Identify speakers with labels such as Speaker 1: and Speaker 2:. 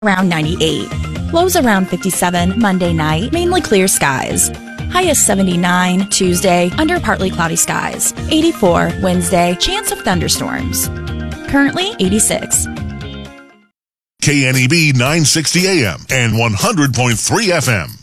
Speaker 1: around 98. Lows around 57 Monday night, mainly clear skies. High is 79 Tuesday, under partly cloudy skies. 84 Wednesday, chance of thunderstorms. Currently 86.
Speaker 2: KNEB 960 AM and 100.3 FM.